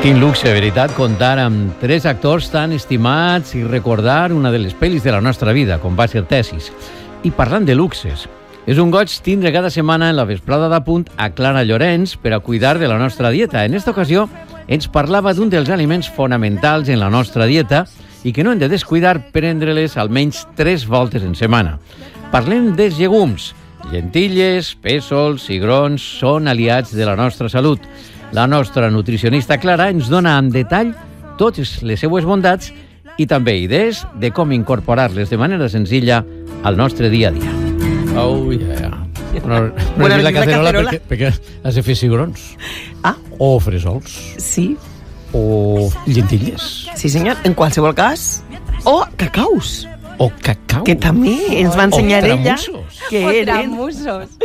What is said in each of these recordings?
Quin luxe, veritat, comptar amb tres actors tan estimats i recordar una de les pel·lis de la nostra vida, com va ser Tesis. I parlant de luxes, és un goig tindre cada setmana en la vesprada d'Apunt a Clara Llorenç per a cuidar de la nostra dieta. En esta ocasió ens parlava d'un dels aliments fonamentals en la nostra dieta i que no hem de descuidar prendre-les almenys 3 voltes en setmana. Parlem dels llegums. Llentilles, pèsols, cigrons són aliats de la nostra salut. La nostra nutricionista Clara ens dona en detall totes les seues bondats i també idees de com incorporar-les de manera senzilla al nostre dia a dia. Oh, yeah. No és la cacerola perquè has de fer cigrons. Ah. O fresols. Sí. O llentilles. Sí, senyor, en qualsevol cas. O cacaus. O cacau. Que també ens va ensenyar ella que eren... tramussos.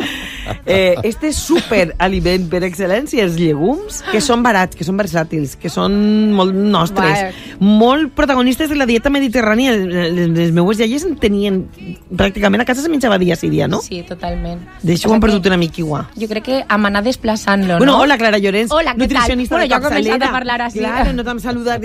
Este superaliment per excel·lència, els llegums, que són barats, que són versàtils, que són molt nostres, molt protagonistes de la dieta mediterrània. Les meues iaies en tenien... Pràcticament a casa se menjava dia sí dia, no? Sí, totalment. D'això ho han perdut una mica igual. Jo crec que hem anat desplaçant-lo, bueno, no? Hola, Clara Llorenç, hola, nutricionista de capçalera. Bueno, jo he començat a parlar així. Claro, no t'hem saludat.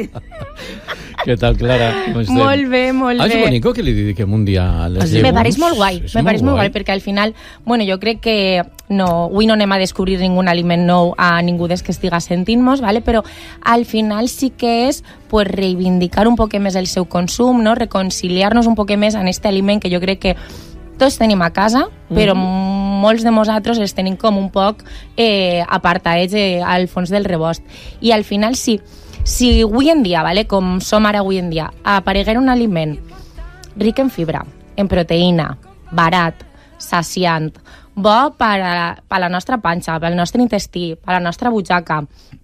Què tal, Clara? Molt bé, molt bé. És bonic que li dediquem un dia a les llegums. Me pareix molt guai, perquè al final, bueno, jo crec que avui no anem a descobrir ningun aliment nou a ningú des que estiga sentint-nos, ¿vale? Però al final sí que és pues, reivindicar un poc més el seu consum, no? Reconciliar-nos un poc més en aquest aliment que jo crec que tots tenim a casa, però molts de nosaltres els tenim com un poc apartats al fons del rebost. I al final sí, si avui en dia, ¿vale? Com som ara avui en dia, apareguera un aliment ric en fibra, en proteïna, barat, saciant, bo per a la nostra panxa, pel nostre intestí, per a la nostra butxaca,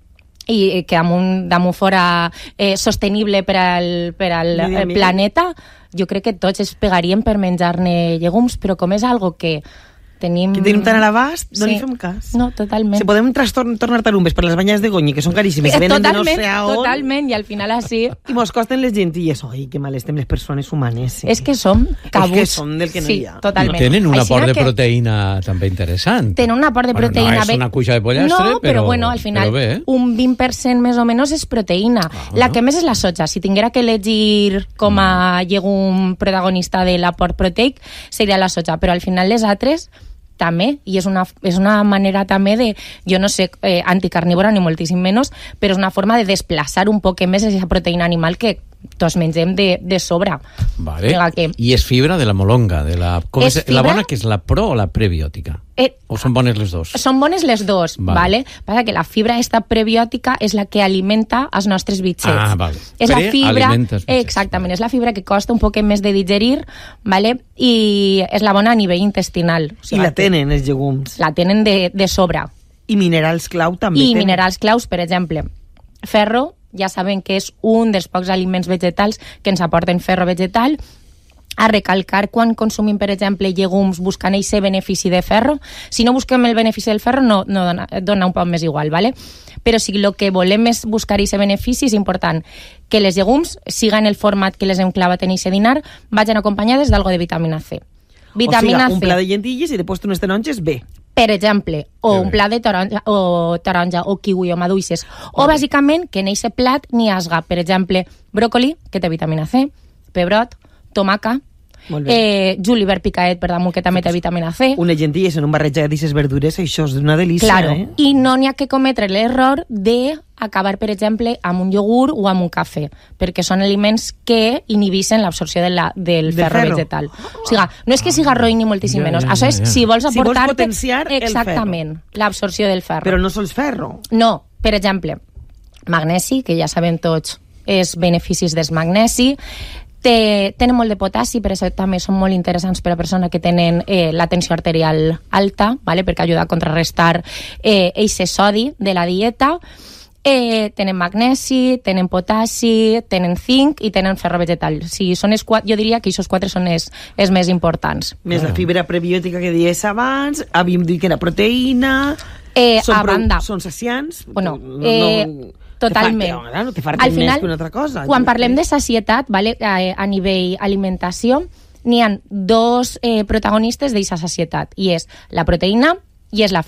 i que damunt fora sostenible per al planeta, jo crec que tots es pegarien per menjar-ne llegums, però com és algo que tenim tan a l'abast, no li fem cas. No, totalment. Si podem tornar tarumbes per les banyes de Goñi, que són caríssimes, que venen de no sé a on. Totalment, i al final així... I mos costen les gentilles. Ai, que mal estem les persones humanes. Sí. És que som cabuts. És que som del que no hi ha. Sí, totalment. I tenen un aport de proteïna també interessant. Tenen un aport de proteïna. No és una cuixa de pollastre, no, però bueno, al final un 20% més o menys és proteïna. La que més és la soja. Si tinguera que elegir com a llegum protagonista de l'aport proteic, seria la soja. Però al final les altres també, i és una manera també de, jo no sé, anticarnívora ni moltíssim menys, però és una forma de desplaçar un poc més aquesta proteïna animal que tots mengem de sobre. Vale. I és fibra de la molonga, de la... La bona que és la pro o la prebiòtica? O són bones les dos? Són bones les dos, vale? Passa que la fibra esta prebiòtica és la que alimenta els nostres bitxets. Ah, vale. És la fibra, exactament, és la fibra que costa un poc més de digerir, vale? I és la bona a nivell intestinal. O sigui, I la tenen, els llegums. La tenen de sobre. I minerals clau també tenen. I minerals claus, per exemple, ferro, ja sabem que és un dels pocs aliments vegetals que ens aporten ferro vegetal. A recalcar quan consumim, per exemple, llegums buscant aquest benefici de ferro. Si no busquem el benefici del ferro, no dona un poc més igual, ¿vale? Però si el que volem és buscar aquest benefici, és important que les llegums, siga en el format que les hem clavat en aquest dinar, vagin acompanyades d'algo de vitamina C. Vitamina C. Un pla de llentilles i després unes taronges B. Per exemple, o un plat de taronja o kiwi o maduixes. O, bàsicament, que en aquest plat n'hi hagi, per exemple, bròcoli, que té vitamina C, pebrot, tomaca, julivert picaet, per damunt, que també té vitamina C. Unes llentilles en un barreja d'aquestes verdures, això és una delícia, claro. I no n'hi ha que cometre l'error d'acabar, per exemple, amb un iogurt o amb un cafè, perquè són aliments que inhibeixen l'absorció del ferro vegetal. O sigui, no és que siga roïn ni moltíssim menys. Això és si vols aportar-te potenciar exactament l'absorció del ferro. Però no sols ferro. No, per exemple, magnesi, que ja sabem tots els beneficis del magnesi, tenen molt de potassi, per això també són molt interessants per a persones que tenen la tensió arterial alta, ¿vale? Perquè ajuda a contrarrestar eixe sodi de la dieta. Tenen magnesi, tenen potassi, tenen zinc i tenen ferro vegetal. Si són jo diria que aquests 4 són els més importants. Més la fibra prebiòtica que deies abans, havíem dit que era proteïna, són saciants... Bueno, totalment. No te farten més que una altra cosa. Quan parlem de sacietat, ¿vale? A nivell alimentació, n'hi ha 2 protagonistes d'aquesta sacietat, i és la proteïna i és la